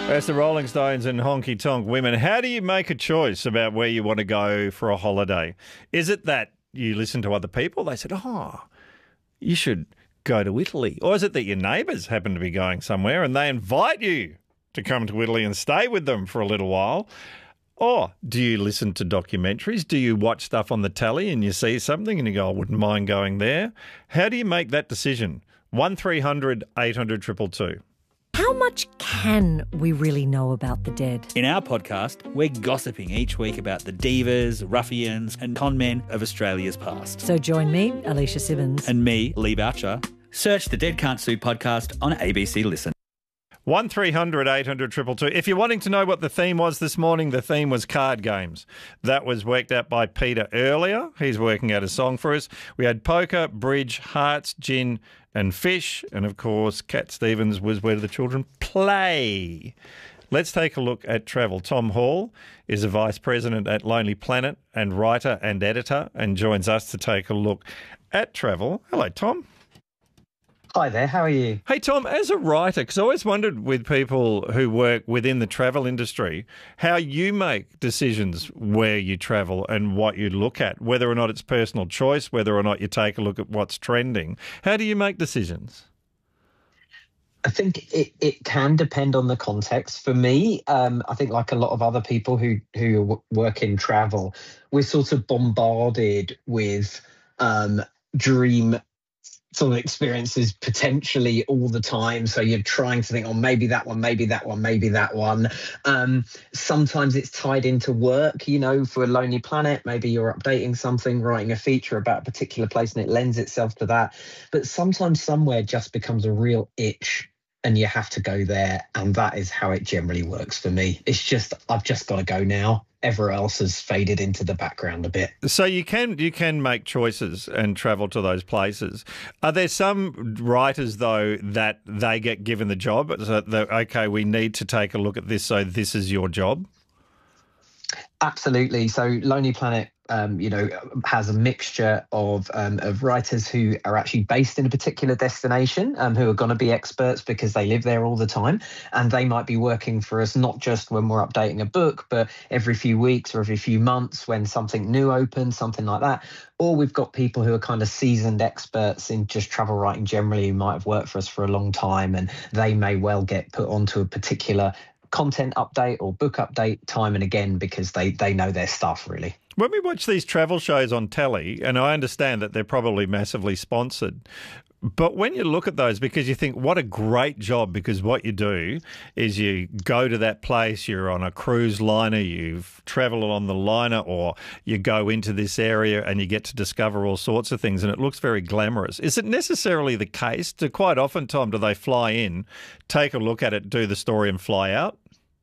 That's the Rolling Stones and Honky Tonk Women. How do you make a choice about where you want to go for a holiday? Is it that you listen to other people? They said, you should go to Italy. Or is it that your neighbours happen to be going somewhere and they invite you to come to Italy and stay with them for a little while? Or do you listen to documentaries? Do you watch stuff on the telly and you see something and you go, I wouldn't mind going there? How do you make that decision? 1300 800 222. How much can we really know about the dead? In our podcast, we're gossiping each week about the divas, ruffians and con men of Australia's past. So join me, Alicia Simmons. And me, Lee Boucher. Search the Dead Can't Sue podcast on ABC Listen. 1300 800 222. If you're wanting to know what the theme was this morning, the theme was card games. That was worked out by Peter earlier. He's working out a song for us. We had poker, bridge, hearts, gin and fish. And, of course, Cat Stevens was Where Do the Children Play? Let's take a look at travel. Tom Hall is a Vice President at Lonely Planet and writer and editor and joins us to take a look at travel. Hello, Tom. Hi there, how are you? Hey, Tom, as a writer, because I always wondered with people who work within the travel industry, how you make decisions where you travel and what you look at, whether or not it's personal choice, whether or not you take a look at what's trending. How do you make decisions? I think it can depend on the context. For me, I think like a lot of other people who work in travel, we're sort of bombarded with dream sort of experiences potentially all the time. So you're trying to think, maybe that one, maybe that one, maybe that one. Sometimes it's tied into work, for a Lonely Planet, maybe you're updating something, writing a feature about a particular place and it lends itself to that. But sometimes somewhere just becomes a real itch and you have to go there. And that is how it generally works for me. It's just, I've just got to go now. Everywhere else has faded into the background a bit. So you can make choices and travel to those places. Are there some writers, though, that they get given the job? So okay, we need to take a look at this, so this is your job? Absolutely. So Lonely Planet, has a mixture of writers who are actually based in a particular destination, who are going to be experts because they live there all the time. And they might be working for us not just when we're updating a book, but every few weeks or every few months when something new opens, something like that. Or we've got people who are kind of seasoned experts in just travel writing generally, who might have worked for us for a long time, and they may well get put onto a particular content update or book update time and again because they know their stuff, really. When we watch these travel shows on telly, and I understand that they're probably massively sponsored, but when you look at those, because you think, what a great job, because what you do is you go to that place, you're on a cruise liner, you've travelled on the liner, or you go into this area and you get to discover all sorts of things, and it looks very glamorous. Is it necessarily the case? Quite often, Tom, do they fly in, take a look at it, do the story and fly out?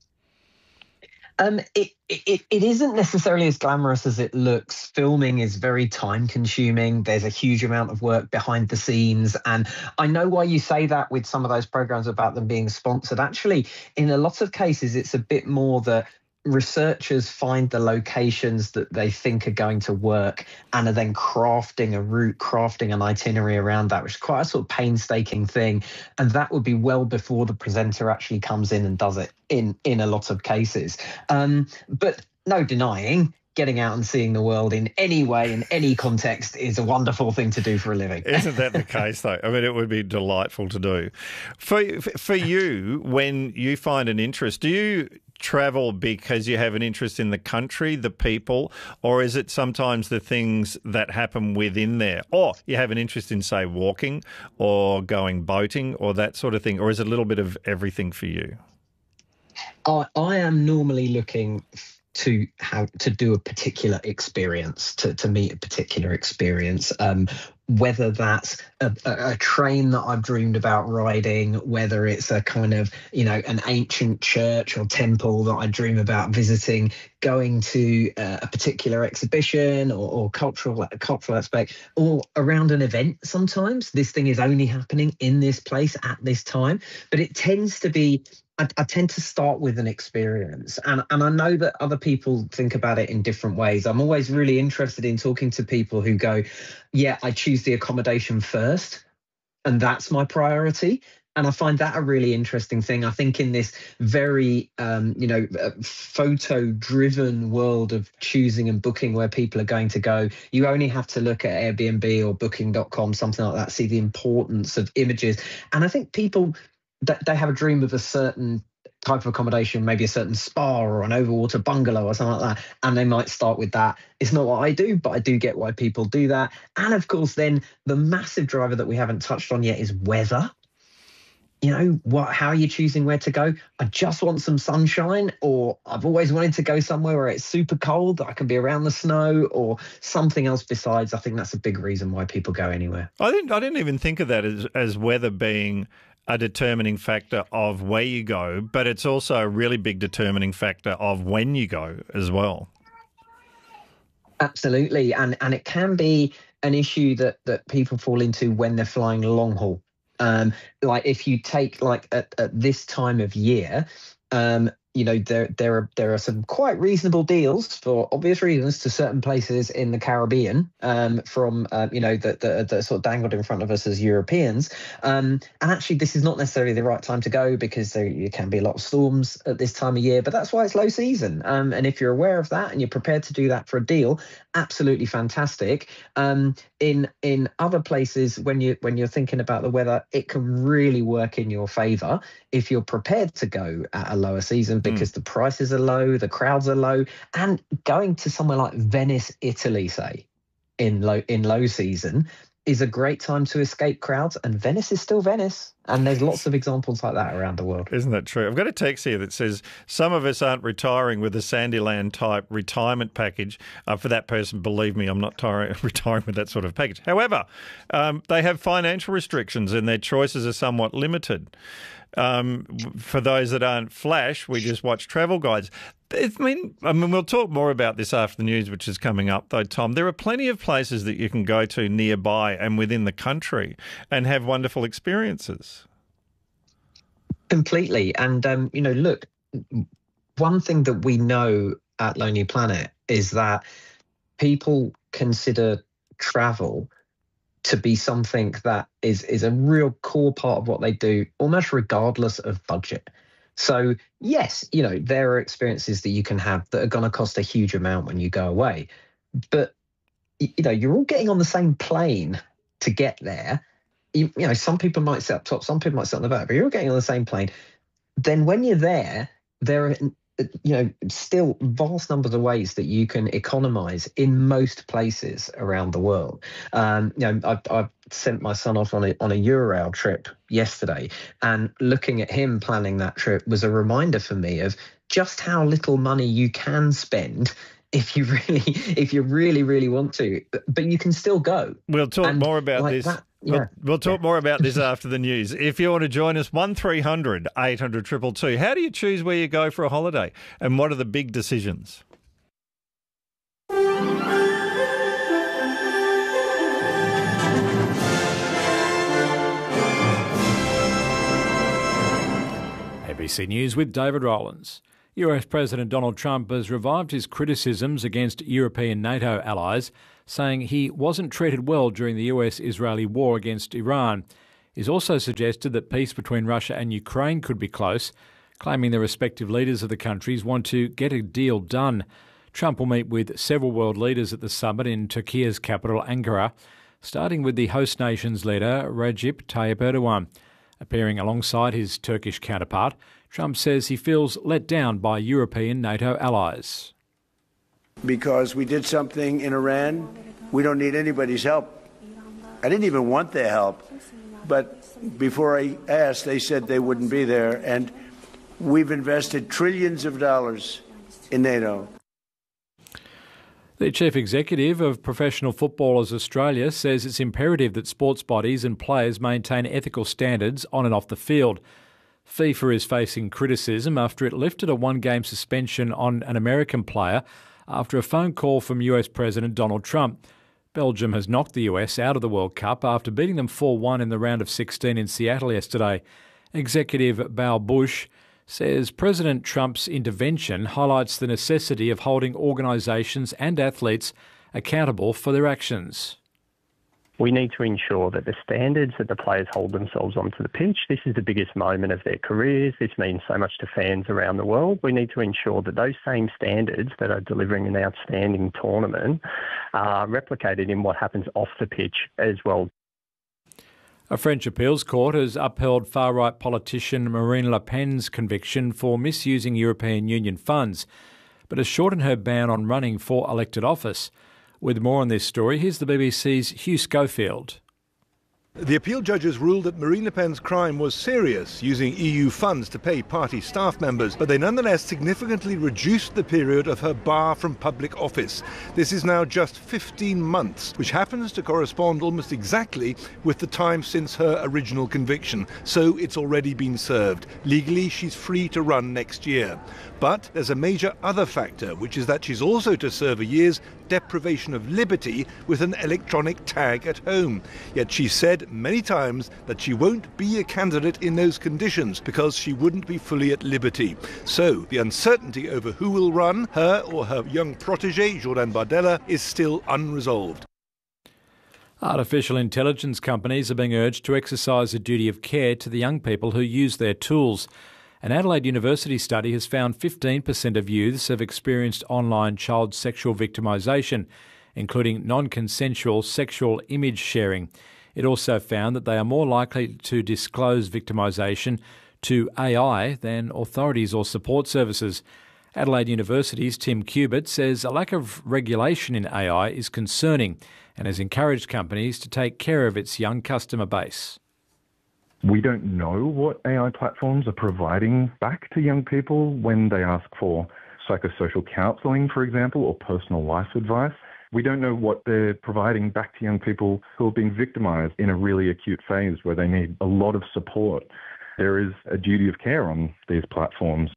It isn't necessarily as glamorous as it looks. Filming is very time consuming. There's a huge amount of work behind the scenes. And I know why you say that with some of those programs about them being sponsored. Actually, in a lot of cases, it's a bit more that researchers find the locations that they think are going to work and are then crafting a route, crafting an itinerary around that, which is quite a sort of painstaking thing. And that would be well before the presenter actually comes in and does it in a lot of cases. But no denying, getting out and seeing the world in any way, in any context, is a wonderful thing to do for a living. Isn't that the case, though? I mean, it would be delightful to do. For you, when you find an interest, do you travel because you have an interest in the country, the people, or is it sometimes the things that happen within there? Or you have an interest in, say, walking or going boating or that sort of thing, or is it a little bit of everything for you? I am normally looking to do a particular experience, to meet a particular experience, whether that's a train that I've dreamed about riding, whether it's a kind of, an ancient church or temple that I dream about visiting, going to a particular exhibition or cultural aspect, or around an event. Sometimes this thing is only happening in this place at this time, but it tends to be, I tend to start with an experience, and I know that other people think about it in different ways. I'm always really interested in talking to people who go, yeah, I choose the accommodation first, and that's my priority. And I find that a really interesting thing. I think in this very, photo-driven world of choosing and booking where people are going to go, you only have to look at Airbnb or Booking.com, something like that, see the importance of images. And I think people, they have a dream of a certain type of accommodation, maybe a certain spa or an overwater bungalow or something like that, and they might start with that. It's not what I do, but I do get why people do that. And of course, then the massive driver that we haven't touched on yet is weather. How are you choosing where to go? I just want some sunshine, or I've always wanted to go somewhere where it's super cold, that I can be around the snow, or something else besides. I think that's a big reason why people go anywhere. I didn't even think of that as weather being a determining factor of where you go, but it's also a really big determining factor of when you go as well. Absolutely. And it can be an issue that people fall into when they're flying long haul. Like if you take at this time of year, there are some quite reasonable deals for obvious reasons to certain places in the Caribbean, from that sort of dangled in front of us as Europeans. And actually, this is not necessarily the right time to go because there can be a lot of storms at this time of year. But that's why it's low season. And if you're aware of that and you're prepared to do that for a deal, absolutely fantastic. In other places, when you're thinking about the weather, it can really work in your favour if you're prepared to go at a lower season because the prices are low, the crowds are low, and going to somewhere like Venice, Italy, say, in low season is a great time to escape crowds, and Venice is still Venice. And there's lots of examples like that around the world. Isn't that true? I've got a text here that says, some of us aren't retiring with a Sandyland type retirement package. For that person, believe me, I'm not retiring with that sort of package. However, they have financial restrictions and their choices are somewhat limited. For those that aren't flash, we just watch travel guides. I mean, we'll talk more about this after the news, which is coming up, though, Tom. There are plenty of places that you can go to nearby and within the country and have wonderful experiences. Completely. And, look, one thing that we know at Lonely Planet is that people consider travel to be something that is a real core part of what they do, almost regardless of budget. So, yes, there are experiences that you can have that are going to cost a huge amount when you go away. But, you're all getting on the same plane to get there. Some people might sit up top, some people might sit on the back, but you're all getting on the same plane. Then when you're there are, still vast numbers of ways that you can economize in most places around the world. I sent my son off on a Eurail trip yesterday, and looking at him planning that trip was a reminder for me of just how little money you can spend if you really, really want to, but you can still go. We'll talk more about this. We'll talk more about this after the news. If you want to join us, 1300 800 222. How do you choose where you go for a holiday, and what are the big decisions? ABC News with David Rowlands. US President Donald Trump has revived his criticisms against European NATO allies, saying he wasn't treated well during the US-Israeli war against Iran. He's also suggested that peace between Russia and Ukraine could be close, claiming the respective leaders of the countries want to get a deal done. Trump will meet with several world leaders at the summit in Turkey's capital, Ankara, starting with the host nation's leader, Recep Tayyip Erdogan. Appearing alongside his Turkish counterpart, Trump says he feels let down by European NATO allies. Because we did something in Iran, we don't need anybody's help. I didn't even want their help. But before I asked, they said they wouldn't be there. And we've invested trillions of dollars in NATO. The Chief Executive of Professional Footballers Australia says it's imperative that sports bodies and players maintain ethical standards on and off the field. FIFA is facing criticism after it lifted a one-game suspension on an American player after a phone call from US President Donald Trump. Belgium has knocked the US out of the World Cup after beating them 4-1 in the round of 16 in Seattle yesterday. Executive Bao Bush says President Trump's intervention highlights the necessity of holding organisations and athletes accountable for their actions. We need to ensure that the standards that the players hold themselves onto the pitch, this is the biggest moment of their careers. This means so much to fans around the world. We need to ensure that those same standards that are delivering an outstanding tournament are replicated in what happens off the pitch as well. A French appeals court has upheld far-right politician Marine Le Pen's conviction for misusing European Union funds, but has shortened her ban on running for elected office. With more on this story, here's the BBC's Hugh Schofield. The appeal judges ruled that Marine Le Pen's crime was serious, using EU funds to pay party staff members, but they nonetheless significantly reduced the period of her bar from public office. This is now just 15 months, which happens to correspond almost exactly with the time since her original conviction. So it's already been served. Legally, she's free to run next year. But there's a major other factor, which is that she's also to serve a year's deprivation of liberty with an electronic tag at home. Yet she said many times that she won't be a candidate in those conditions because she wouldn't be fully at liberty. So the uncertainty over who will run, her or her young protégé, Jordan Bardella, is still unresolved. Artificial intelligence companies are being urged to exercise a duty of care to the young people who use their tools. An Adelaide University study has found 15% of youths have experienced online child sexual victimisation, including non-consensual sexual image sharing. It also found that they are more likely to disclose victimisation to AI than authorities or support services. Adelaide University's Tim Cubitt says a lack of regulation in AI is concerning and has encouraged companies to take care of its young customer base. We don't know what AI platforms are providing back to young people when they ask for psychosocial counselling, for example, or personal life advice. We don't know what they're providing back to young people who have been victimised in a really acute phase where they need a lot of support. There is a duty of care on these platforms.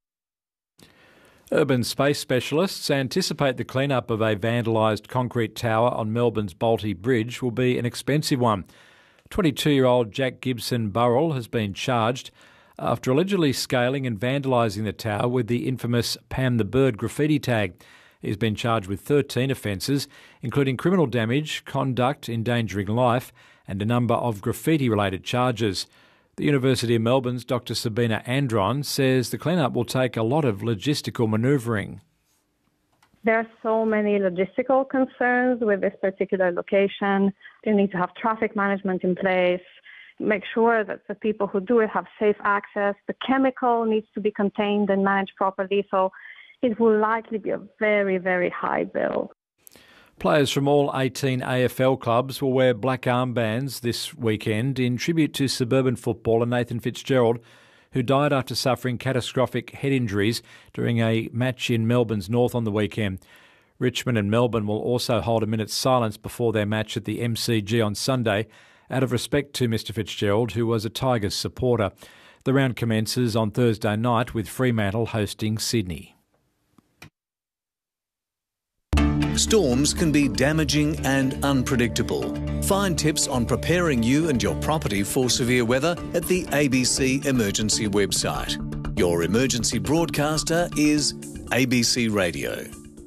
Urban space specialists anticipate the clean-up of a vandalised concrete tower on Melbourne's Bolte Bridge will be an expensive one. 22-year-old Jack Gibson Burrell has been charged after allegedly scaling and vandalising the tower with the infamous Pam the Bird graffiti tag. He's been charged with 13 offences, including criminal damage, conduct endangering life and a number of graffiti-related charges. The University of Melbourne's Dr Sabina Andron says the clean-up will take a lot of logistical manoeuvring. There are so many logistical concerns with this particular location. You need to have traffic management in place, make sure that the people who do it have safe access. The chemical needs to be contained and managed properly, so it will likely be a very, very high bill. Players from all 18 AFL clubs will wear black armbands this weekend in tribute to suburban footballer Nathan Fitzgerald, who died after suffering catastrophic head injuries during a match in Melbourne's north on the weekend. Richmond and Melbourne will also hold a minute's silence before their match at the MCG on Sunday, out of respect to Mr Fitzgerald, who was a Tigers supporter. The round commences on Thursday night with Fremantle hosting Sydney. Storms can be damaging and unpredictable. Find tips on preparing you and your property for severe weather at the ABC Emergency website. Your emergency broadcaster is ABC Radio.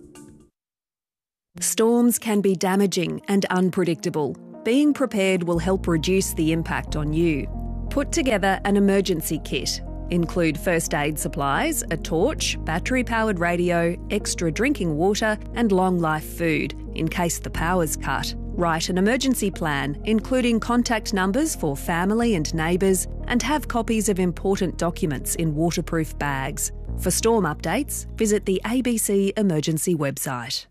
Storms can be damaging and unpredictable. Being prepared will help reduce the impact on you. Put together an emergency kit. Include first aid supplies, a torch, battery-powered radio, extra drinking water and long-life food in case the power's cut. Write an emergency plan, including contact numbers for family and neighbours, and have copies of important documents in waterproof bags. For storm updates, visit the ABC Emergency website.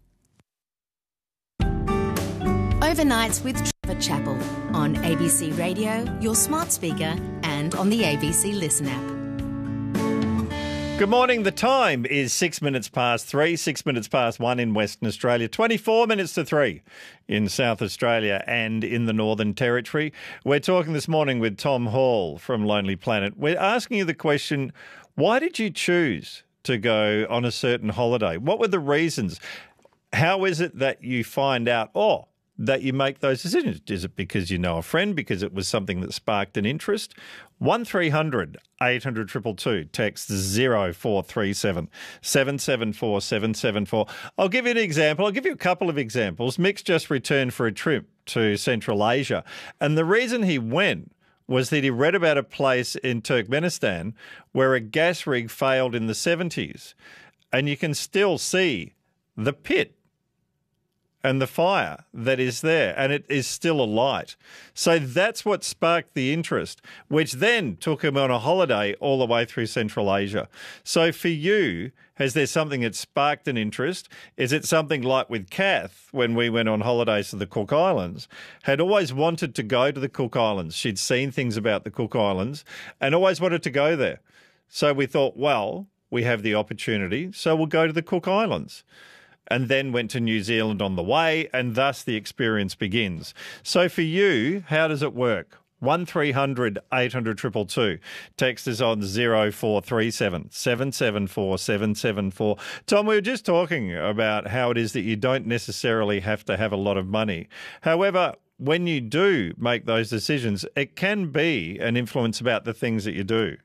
Overnights with Trevor Chappell on ABC Radio, your smart speaker, and on the ABC Listen app. Good morning. The time is 6 minutes past 3, 6 minutes past 1 in Western Australia, 24 minutes to 3 in South Australia and in the Northern Territory. We're talking this morning with Tom Hall from Lonely Planet. We're asking you the question, why did you choose to go on a certain holiday? What were the reasons? How is it that you find out, that you make those decisions? Is it because you know a friend, because it was something that sparked an interest? 1300 800 222, text 0437 774 774. I'll give you an example. I'll give you a couple of examples. Mick's just returned for a trip to Central Asia, and the reason he went was that he read about a place in Turkmenistan where a gas rig failed in the 70s, and you can still see the pit and the fire that is there, and it is still alight. So that's what sparked the interest, which then took him on a holiday all the way through Central Asia. So for you, has there something that sparked an interest? Is it something like with Kath, when we went on holidays to the Cook Islands, had always wanted to go to the Cook Islands. She'd seen things about the Cook Islands and always wanted to go there. So we thought, well, we have the opportunity, so we'll go to the Cook Islands. And then went to New Zealand on the way, and thus the experience begins. So for you, how does it work? 1300 800 222. Text is on 0437 774 774. Tom, we were just talking about how it is that you don't necessarily have to have a lot of money. However, when you do make those decisions, it can be an influence about the things that you do.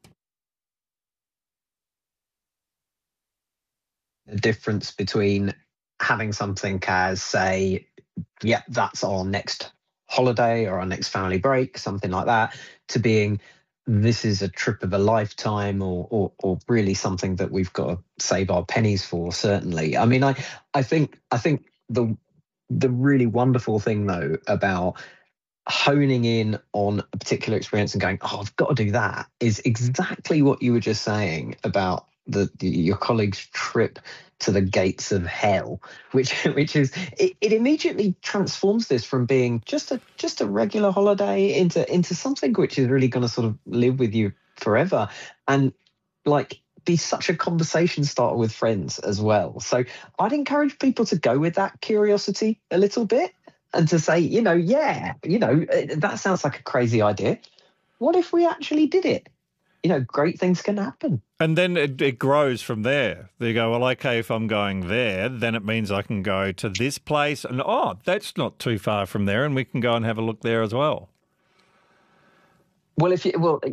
The difference between having something as, say, yeah, that's our next holiday or our next family break, something like that, to being this is a trip of a lifetime or really something that we've got to save our pennies for, certainly. I mean, I think the really wonderful thing, though, about honing in on a particular experience and going, oh, I've got to do that, is exactly what you were just saying about your colleague's trip to the gates of hell, which is it immediately transforms this from being just a regular holiday into something which is really going to sort of live with you forever and like be such a conversation starter with friends as well. So I'd encourage people to go with that curiosity a little bit and to say, that sounds like a crazy idea. What if we actually did it? Great things can happen. And then it grows from there. They go, well, okay, if I'm going there, then it means I can go to this place. And, that's not too far from there, and we can go and have a look there as well. Well, this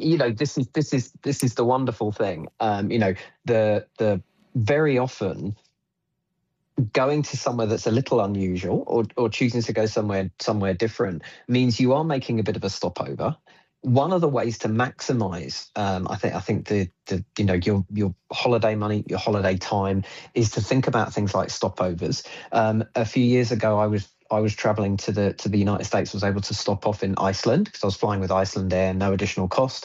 is the wonderful thing. The very often going to somewhere that's a little unusual or choosing to go somewhere different means you are making a bit of a stopover. One of the ways to maximise, I think your holiday money, your holiday time, is to think about things like stopovers. A few years ago, I was travelling to the United States. Was able to stop off in Iceland because I was flying with Iceland Air, no additional cost.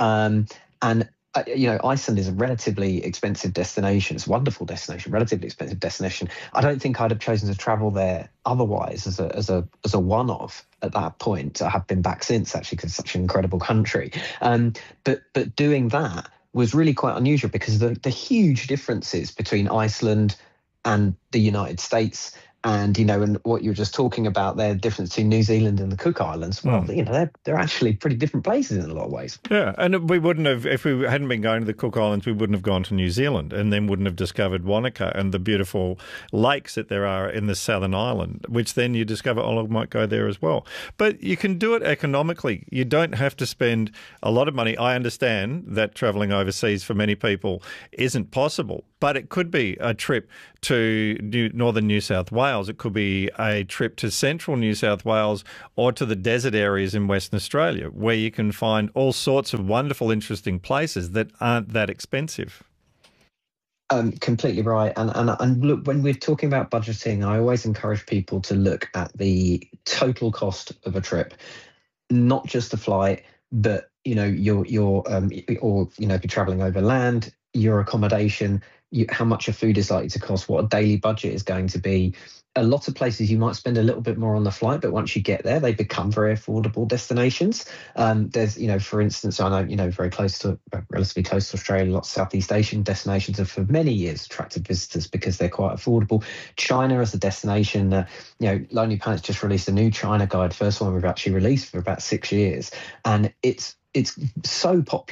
Iceland is a relatively expensive destination. It's a wonderful destination, relatively expensive destination. I don't think I'd have chosen to travel there otherwise as a one-off at that point. I have been back since, actually, because it's such an incredible country. But doing that was really quite unusual because the huge differences between Iceland and the United States. And, and what you were just talking about there, the difference between New Zealand and the Cook Islands, well, they're actually pretty different places in a lot of ways. Yeah, and we wouldn't have, if we hadn't been going to the Cook Islands, we wouldn't have gone to New Zealand and then wouldn't have discovered Wanaka and the beautiful lakes that there are in the Southern Island, which then you discover, I might go there as well. But you can do it economically. You don't have to spend a lot of money. I understand that travelling overseas for many people isn't possible, but it could be a trip to northern New South Wales. It could be a trip to central New South Wales or to the desert areas in Western Australia, where you can find all sorts of wonderful, interesting places that aren't that expensive. Completely right. And look, when we're talking about budgeting, I always encourage people to look at the total cost of a trip, not just the flight, but if you're traveling over land, your accommodation, how much your food is likely to cost, what a daily budget is going to be. A lot of places you might spend a little bit more on the flight, but once you get there, they become very affordable destinations. There's, for instance, I know, very relatively close to Australia, lots of Southeast Asian destinations have for many years attracted visitors because they're quite affordable. China as a destination, Lonely Planet's just released a new China guide, first one we've actually released for about 6 years, and it's so popular.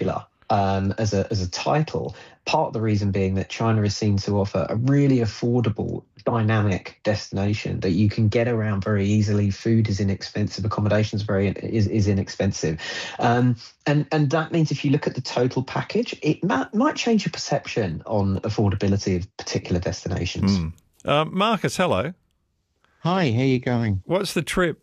as a title. Part of the reason being that China is seen to offer a really affordable, dynamic destination that you can get around very easily. Food is inexpensive, accommodations is inexpensive, and that means if you look at the total package, it might change your perception on affordability of particular destinations. Marcus, hello. Hi, how you going? What's the trip?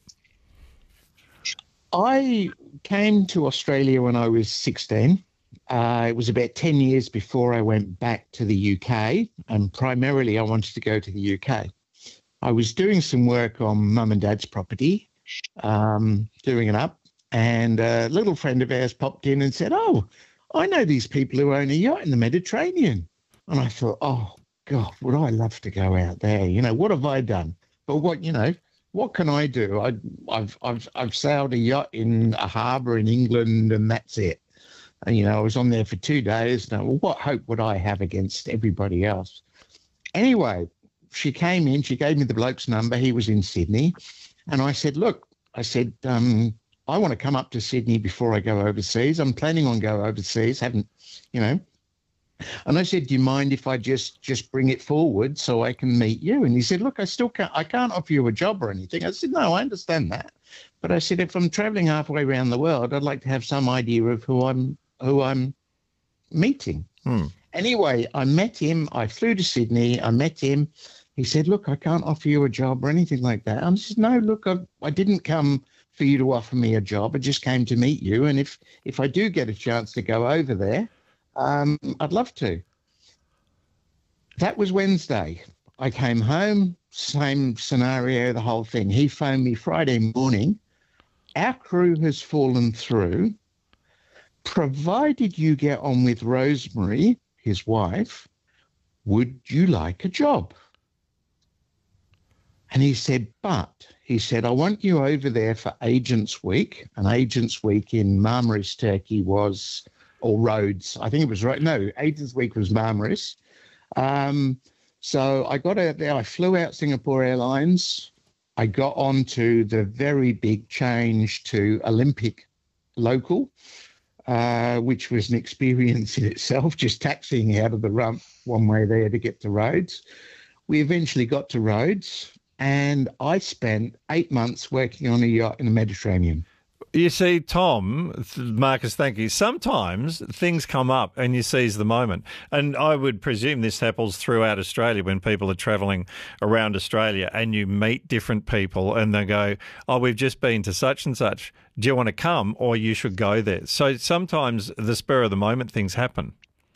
I came to Australia when I was 16. It was about 10 years before I went back to the UK, and primarily I wanted to go to the UK. I was doing some work on Mum and Dad's property, doing it up, and a little friend of ours popped in and said, "Oh, I know these people who own a yacht in the Mediterranean." And I thought, oh, God, would I love to go out there? You know, what have I done? But what can I do? I've sailed a yacht in a harbour in England, and that's it. And, I was on there for 2 days. Now, well, what hope would I have against everybody else? Anyway, she came in, she gave me the bloke's number. He was in Sydney. And I said, look, I want to come up to Sydney before I go overseas. I'm planning on going overseas, haven't. And I said, do you mind if I just bring it forward so I can meet you? And he said, look, I can't offer you a job or anything. I said, no, I understand that. But I said, if I'm traveling halfway around the world, I'd like to have some idea of who I'm meeting. Anyway, I met him. I flew to Sydney. I met him. He said, look, I can't offer you a job or anything like that. I said, no, look, I didn't come for you to offer me a job. I just came to meet you. And if I do get a chance to go over there, I'd love to. That was Wednesday. I came home, same scenario, the whole thing. He phoned me Friday morning. Our crew has fallen through. Provided you get on with Rosemary, his wife, would you like a job? And he said, I want you over there for Agents Week. And Agents Week in Marmaris, Turkey was, or Rhodes, I think it was right. No, Agents Week was Marmaris. So I got out there. I flew out Singapore Airlines. I got onto the very big change to Olympic local, which was an experience in itself, just taxiing out of the rump one way there to get to Rhodes. We eventually got to Rhodes, and I spent 8 months working on a yacht in the Mediterranean. You see, Tom, Marcus, thank you. Sometimes things come up and you seize the moment. And I would presume this happens throughout Australia when people are travelling around Australia and you meet different people and they go, oh, we've just been to such and such. Do you want to come, or you should go there? So sometimes the spur of the moment things happen.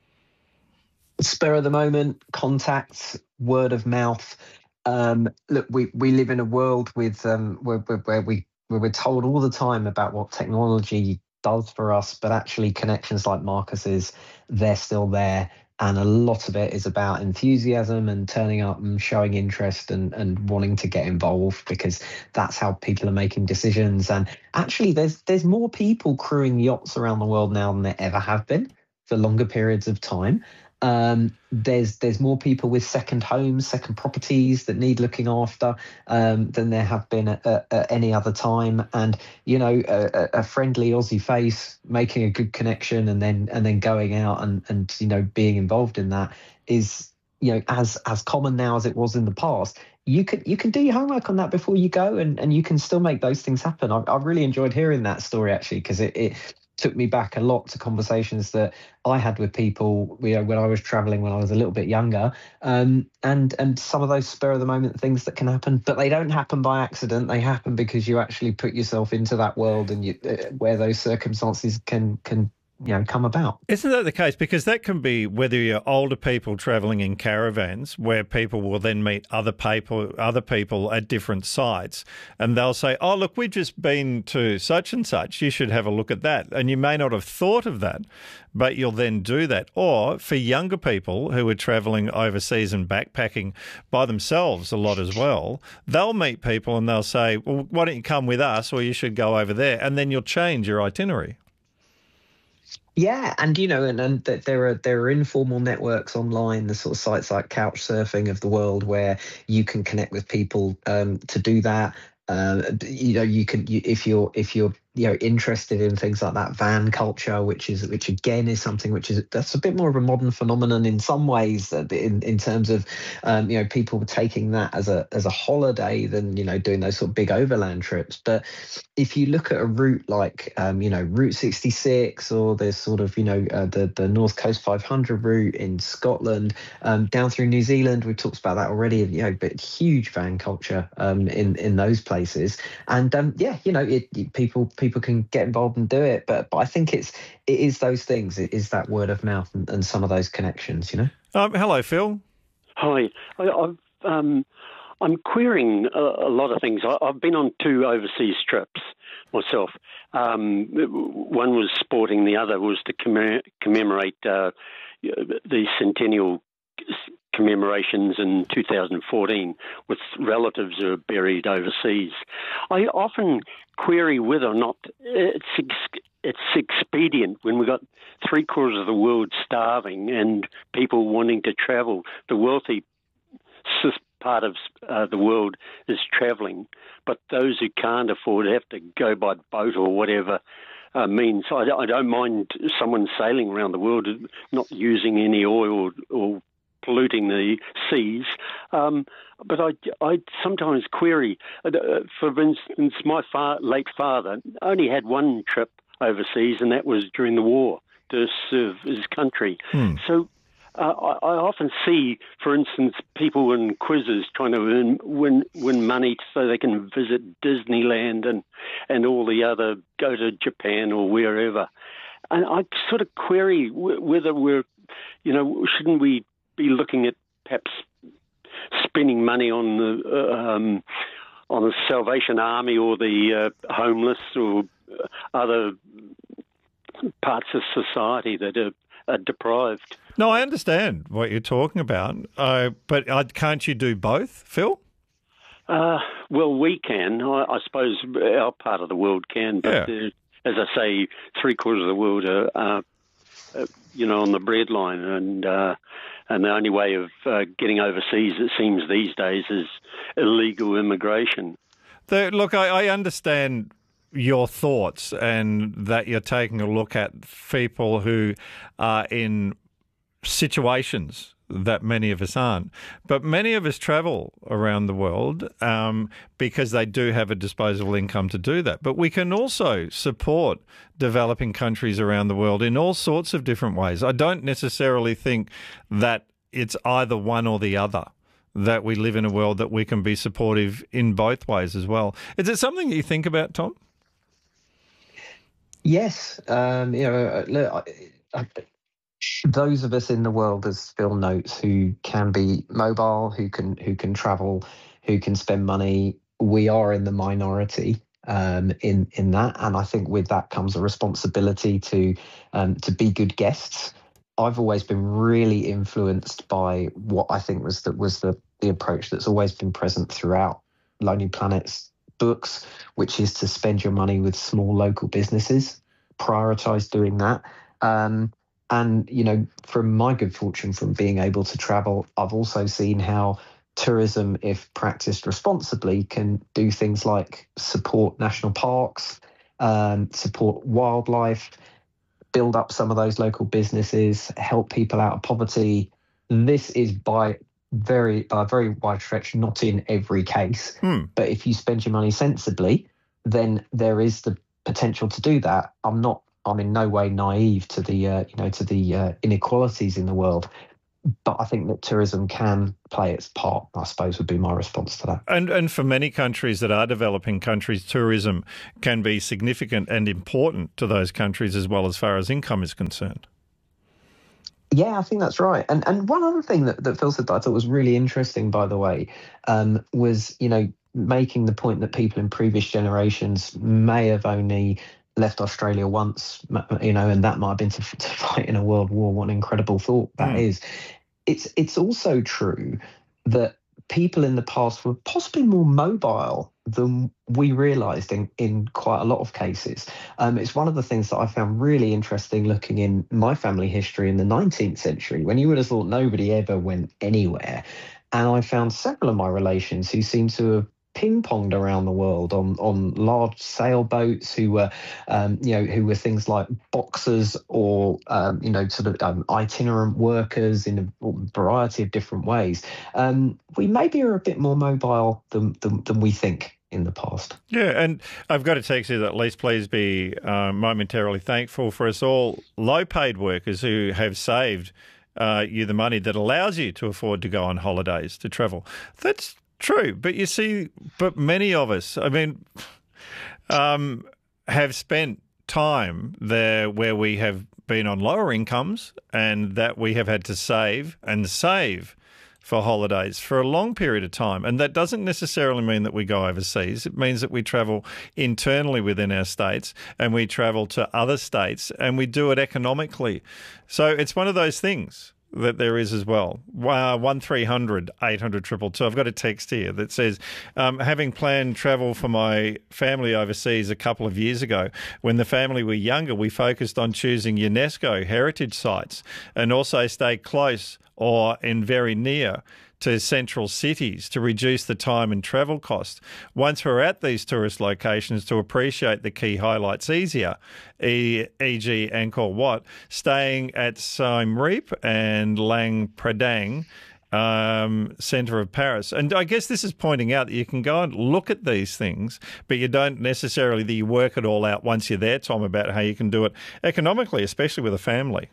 Spur of the moment, contacts, word of mouth. Look, we live in a world with where we're told all the time about what technology does for us, but actually connections like Marcus's, they're still there. And a lot of it is about enthusiasm and turning up and showing interest and wanting to get involved, because that's how people are making decisions. And actually, there's more people crewing yachts around the world now than there ever have been for longer periods of time. There's more people with second homes, second properties that need looking after than there have been at any other time. And a friendly Aussie face making a good connection and then going out and being involved in that is as common now as it was in the past. You can do your homework on that before you go, and you can still make those things happen. I really enjoyed hearing that story, actually, because it took me back a lot to conversations that I had with people, when I was traveling when I was a little bit younger, and some of those spur of the moment things that can happen, but they don't happen by accident. They happen because you actually put yourself into that world, and where those circumstances can come about. Isn't that the case? Because that can be whether you're older people travelling in caravans, where people will then meet other people at different sites, and they'll say, oh, look, we've just been to such and such, you should have a look at that. And you may not have thought of that, but you'll then do that. Or for younger people who are travelling overseas and backpacking by themselves a lot as well, they'll meet people and they'll say, well, why don't you come with us, or you should go over there, and then you'll change your itinerary. Yeah, and and there are informal networks online, the sort of sites like Couchsurfing of the world, where you can connect with people to do that. You can if you're interested in things like that van culture, which again is something that's a bit more of a modern phenomenon in some ways, in terms of people taking that as a holiday than doing those sort of big overland trips. But if you look at a route like Route 66, or there's sort of the North Coast 500 route in Scotland, down through New Zealand, we've talked about that already. But huge van culture in those places, and people can get involved and do it. But I think it is those things. It is that word of mouth and some of those connections. Hello, Phil. Hi. I'm querying a lot of things. I've been on 2 overseas trips myself. One was sporting, the other was to commemorate the centennial commemorations in 2014 with relatives who are buried overseas. I often query whether or not it's expedient when we've got 3/4 of the world starving and people wanting to travel. The wealthy part of the world is travelling, but those who can't afford have to go by boat or whatever means. I don't mind someone sailing around the world, not using any oil or polluting the seas, but I sometimes query. For instance, my late father only had one trip overseas, and that was during the war to serve his country. So I often see, for instance, people in quizzes trying to win money so they can visit Disneyland and all the other, go to Japan or wherever. And I sort of query whether shouldn't we be looking at perhaps spending money on the Salvation Army or the homeless or other parts of society that are deprived. No, I understand what you're talking about, but can't you do both, Phil? Well, we can. I suppose our part of the world can, but as I say, 3/4 of the world are on the breadline, and the only way of getting overseas, it seems these days, is illegal immigration. Look, I understand your thoughts and that you're taking a look at people who are in situations that many of us aren't. But many of us travel around the world because they do have a disposable income to do that. But we can also support developing countries around the world in all sorts of different ways. I don't necessarily think that it's either one or the other, that we live in a world that we can be supportive in both ways as well. Is it something that you think about, Tom? Yes. Those of us in the world, as Phil notes, who can be mobile, who can travel, who can spend money, we are in the minority in that, and I think with that comes a responsibility to be good guests. I've always been really influenced by what I think was the approach that's always been present throughout Lonely Planet's books, which is to spend your money with small local businesses, prioritize doing that. And, from my good fortune from being able to travel, I've also seen how tourism, if practiced responsibly, can do things like support national parks, support wildlife, build up some of those local businesses, help people out of poverty. This is by a very wide stretch, not in every case. But if you spend your money sensibly, then there is the potential to do that. I'm in no way naive to the inequalities in the world, but I think that tourism can play its part, I suppose, would be my response to that. And for many countries that are developing countries, tourism can be significant and important to those countries as well as far as income is concerned. Yeah, I think that's right. And one other thing that Phil said that I thought was really interesting, by the way, was, making the point that people in previous generations may have only left Australia once, and that might have been to fight in a world war. What an incredible thought that is. It's also true that people in the past were possibly more mobile than we realised in quite a lot of cases. It's one of the things that I found really interesting looking in my family history in the 19th century, when you would have thought nobody ever went anywhere. And I found several of my relations who seemed to have ping-ponged around the world on large sailboats, who were things like boxers or itinerant workers in a variety of different ways. We maybe are a bit more mobile than we think in the past. Yeah, and I've got to text you that please be momentarily thankful for us all low-paid workers who have saved you the money that allows you to afford to go on holidays, to travel. That's true, but you see, many of us, have spent time there where we have been on lower incomes and that we have had to save for holidays for a long period of time. And that doesn't necessarily mean that we go overseas. It means that we travel internally within our states and we travel to other states and we do it economically. So it's one of those things that there is as well. 1300 800 222. I've got a text here that says, having planned travel for my family overseas a couple of years ago, when the family were younger, we focused on choosing UNESCO heritage sites and also stay close or very near to central cities to reduce the time and travel costs. Once we're at these tourist locations, to appreciate the key highlights easier, e.g. Angkor Wat, staying at Siem Reap and Lang Pradang, centre of Paris. And I guess this is pointing out that you can go and look at these things, but you don't necessarily that you work it all out once you're there, Tom, about how you can do it economically, especially with a family.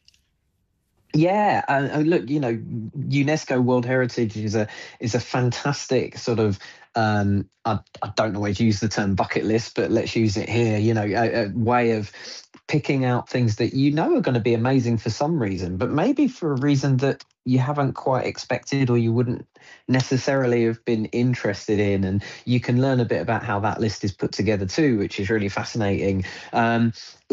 Yeah, look, UNESCO World Heritage is a fantastic sort of I don't always use the term bucket list, but let's use it here. A way of picking out things that are going to be amazing for some reason, but maybe for a reason that you haven't quite expected or you wouldn't necessarily have been interested in. And you can learn a bit about how that list is put together too, which is really fascinating. And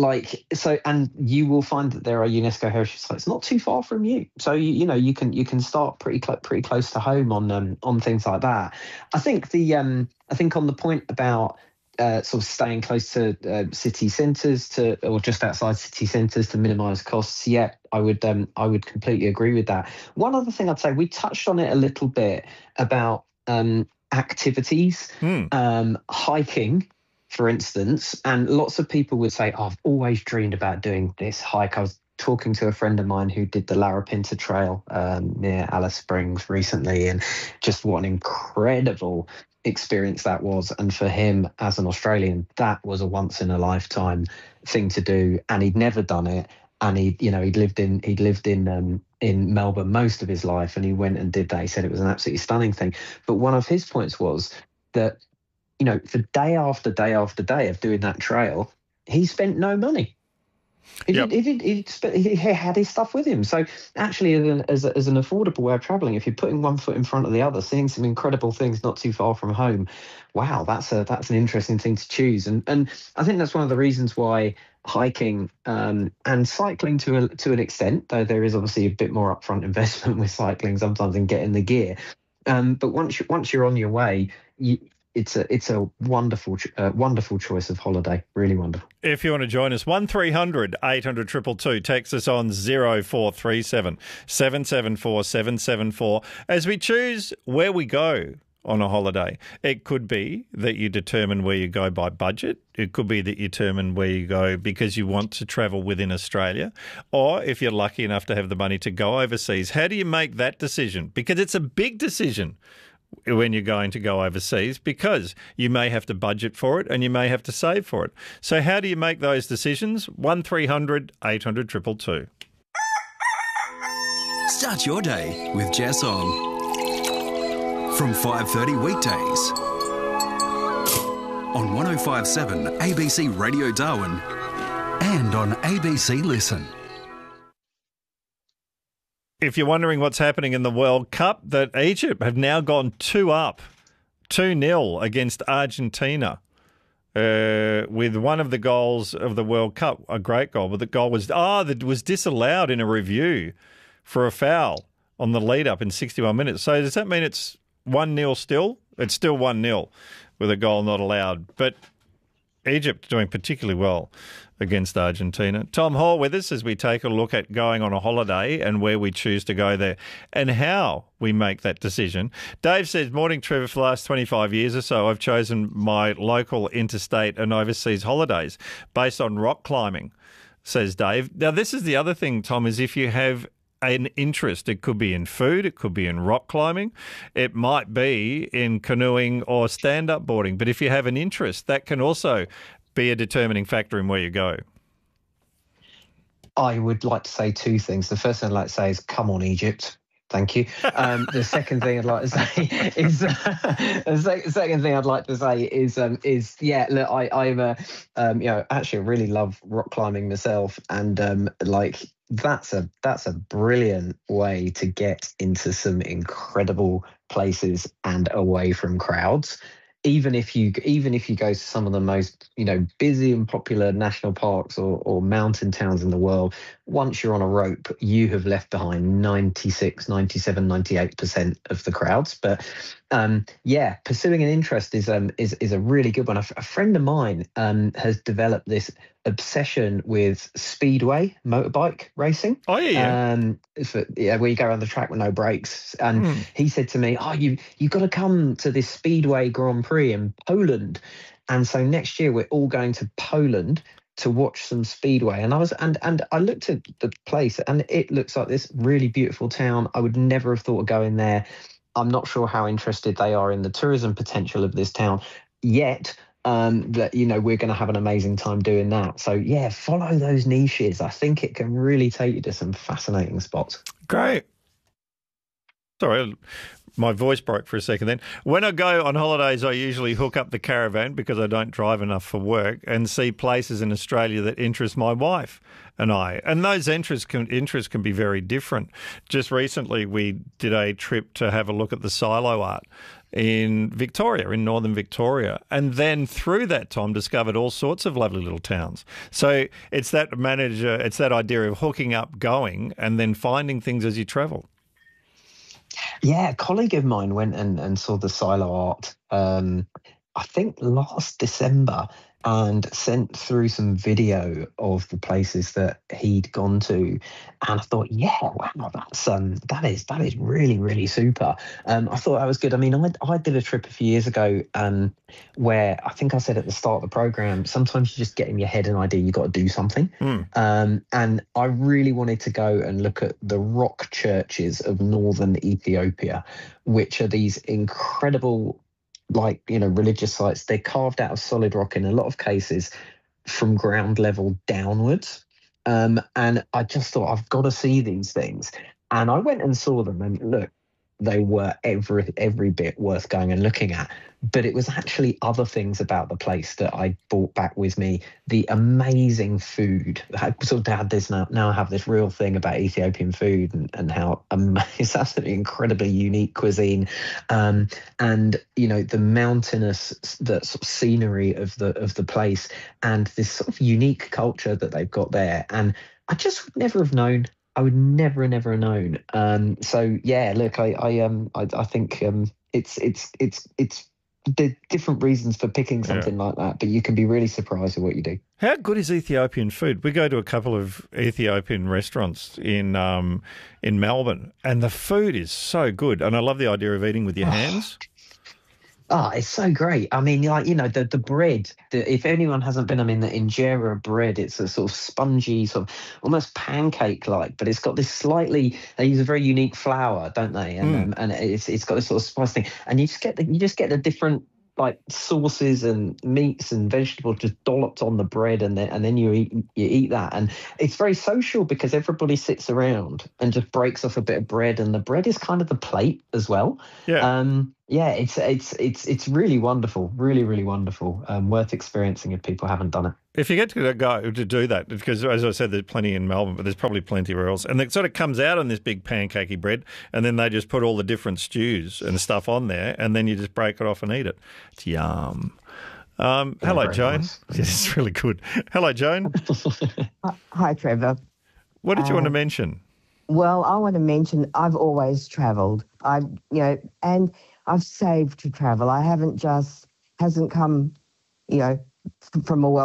you will find that there are UNESCO heritage sites not too far from you. So you can start pretty close to home on things like that. I think I think on the point about sort of staying close to city centres or just outside city centres to minimise costs. Yeah, I would completely agree with that. One other thing I'd say, we touched on it a little bit about activities, hiking, for instance, and lots of people would say, I've always dreamed about doing this hike. I was talking to a friend of mine who did the Larapinta Trail near Alice Springs recently, and just what an incredible experience that was. And for him as an Australian, that was a once in a lifetime thing to do, and he'd never done it. And he'd lived in Melbourne most of his life, and he went and did that. He said it was an absolutely stunning thing. But one of his points was that, for day after day after day of doing that trail, he spent no money. He had his stuff with him. So actually, as an affordable way of travelling, if you're putting one foot in front of the other, seeing some incredible things not too far from home, wow, that's an interesting thing to choose. And I think that's one of the reasons why hiking and cycling to an extent, though there is obviously a bit more upfront investment with cycling sometimes in getting the gear. But once you're on your way, it's a wonderful choice of holiday. Really wonderful. If you want to join us, 1300 800 222. Text us on 0437 774 774 as we choose where we go on a holiday. It could be that you determine where you go by budget. It could be that you determine where you go because you want to travel within Australia, or if you're lucky enough to have the money to go overseas. How do you make that decision? Because it's a big decision when you're going to go overseas, because you may have to budget for it and you may have to save for it. So how do you make those decisions? 1300 800 222. Start your day with Jess on. From 5:30 weekdays on 105.7 ABC Radio Darwin and on ABC Listen. If you're wondering what's happening in the World Cup, that Egypt have now gone 2-0 against Argentina with one of the goals of the World Cup, a great goal, but the goal was disallowed in a review for a foul on the lead-up in 61 minutes. So does that mean it's 1-0 still? It's still 1-0 with a goal not allowed. But Egypt doing particularly well against Argentina. Tom Hall with us as we take a look at going on a holiday and where we choose to go there and how we make that decision. Dave says, morning, Trevor, for the last 25 years or so, I've chosen my local interstate and overseas holidays based on rock climbing, says Dave. Now, this is the other thing, Tom, is if you have an interest, it could be in food, it could be in rock climbing, it might be in canoeing or stand-up boarding. But if you have an interest, that can also be a determining factor in where you go. I would like to say two things. The first thing I'd like to say is, come on, Egypt. Thank you. The second thing I'd like to say is yeah. Look, I'm actually really love rock climbing myself, and that's a brilliant way to get into some incredible places and away from crowds. Even if you go to some of the most busy and popular national parks or mountain towns in the world, once you're on a rope, you have left behind 96, 97, 98% of the crowds. But pursuing an interest is a really good one. A friend of mine has developed this obsession with speedway motorbike racing. Oh yeah. Where you go around the track with no brakes. And he said to me, you've got to come to this Speedway Grand Prix in Poland. And so next year we're all going to Poland to watch some speedway. And I looked at the place and it looks like this really beautiful town. I would never have thought of going there. I'm not sure how interested they are in the tourism potential of this town yet. That we're going to have an amazing time doing that. So yeah, follow those niches. I think it can really take you to some fascinating spots. Great. Sorry, my voice broke for a second then. When I go on holidays, I usually hook up the caravan because I don't drive enough for work and see places in Australia that interest my wife and I. And those interests can be very different. Just recently, we did a trip to have a look at the silo art in Victoria, in northern Victoria. And then through that, Tom, discovered all sorts of lovely little towns. So it's that idea of hooking up, going, and then finding things as you travel. Yeah, a colleague of mine went and saw the silo art, I think last December, and sent through some video of the places that he'd gone to. And I thought, yeah, wow, that is really, really super. I thought that was good. I mean, I did a trip a few years ago where I think I said at the start of the program, sometimes you just get in your head an idea, you've got to do something. And I really wanted to go and look at the rock churches of northern Ethiopia, which are these incredible religious sites. They're carved out of solid rock in a lot of cases from ground level downwards. And I just thought, I've got to see these things. And I went and saw them, and look, they were every bit worth going and looking at. But it was actually other things about the place that I brought back with me. The amazing food. I sort of had this now I have this real thing about Ethiopian food and how it's absolutely incredibly unique cuisine. And the mountainous, the sort of scenery of the place, and this sort of unique culture that they've got there. And I just would never have known. I would never have known. So yeah, look, I think it's the different reasons for picking something like that, but you can be really surprised at what you do. How good is Ethiopian food? We go to a couple of Ethiopian restaurants in Melbourne, and the food is so good. And I love the idea of eating with your hands. Oh, it's so great. I mean, the bread, if anyone hasn't been, the injera bread, it's a sort of spongy, sort of almost pancake-like, but it's got this they use a very unique flour, don't they? And it's got this sort of spice thing. And you just get the different sauces and meats and vegetables just dolloped on the bread, and then you eat that. And it's very social because everybody sits around and just breaks off a bit of bread, and the bread is kind of the plate as well. It's really wonderful, really, really wonderful. Worth experiencing if people haven't done it. If you get to go to do that, because as I said, there's plenty in Melbourne, but there's probably plenty where else. And it sort of comes out on this big pancakey bread, and then they just put all the different stews and stuff on there, and then you just break it off and eat it. It's yum. Hello, Joan. Nice. It's really good. Hello, Joan. Hi, Trevor. What did you want to mention? Well, I want to mention I've always travelled. And I've saved to travel. I hasn't come, from a